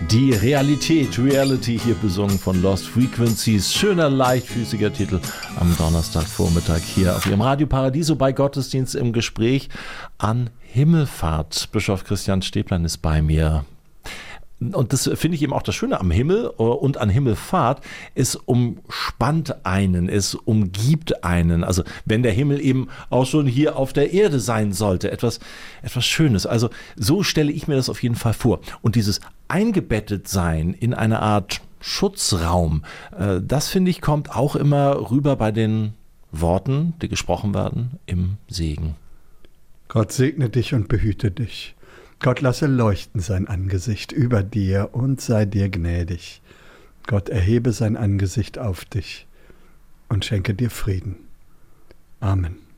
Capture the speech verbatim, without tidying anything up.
Die Realität, Reality, hier besungen von Lost Frequencies. Schöner, leichtfüßiger Titel am Donnerstagvormittag hier auf Ihrem Radio Paradiso bei Gottesdienst im Gespräch an Himmelfahrt. Bischof Christian Stäblein ist bei mir. Und das finde ich eben auch das Schöne am Himmel und an Himmelfahrt. Es umspannt einen, es umgibt einen. Also wenn der Himmel eben auch schon hier auf der Erde sein sollte. Etwas, etwas Schönes. Also so stelle ich mir das auf jeden Fall vor. Und dieses eingebettet sein in eine Art Schutzraum, das finde ich kommt auch immer rüber bei den Worten, die gesprochen werden im Segen. Gott segne dich und behüte dich. Gott lasse leuchten sein Angesicht über dir und sei dir gnädig. Gott erhebe sein Angesicht auf dich und schenke dir Frieden. Amen.